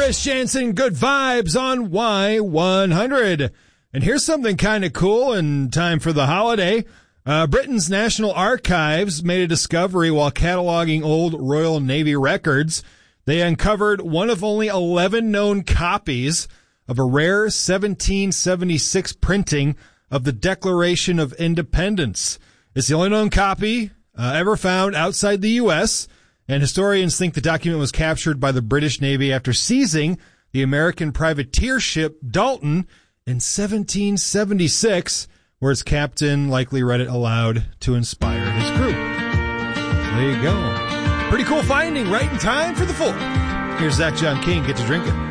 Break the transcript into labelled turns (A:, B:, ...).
A: Chris Jansen, good vibes on Y100. And here's something kind of cool in time for the holiday. Britain's National Archives made a discovery while cataloging old Royal Navy records. They uncovered one of only 11 known copies of a rare 1776 printing of the Declaration of Independence. It's the only known copy ever found outside the U.S., and historians think the document was captured by the British Navy after seizing the American privateer ship Dalton in 1776, where its captain likely read it aloud to inspire his crew. There you go. Pretty cool finding, right in time for the 4th. Here's Zach John King. Get to drinking.